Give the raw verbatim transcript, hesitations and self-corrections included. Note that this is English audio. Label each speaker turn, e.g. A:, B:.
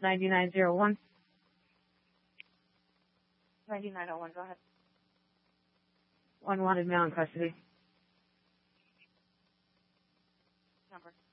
A: ninety-nine oh one.
B: ninety-nine oh one, go ahead.
A: One wanted male in custody.
B: Number.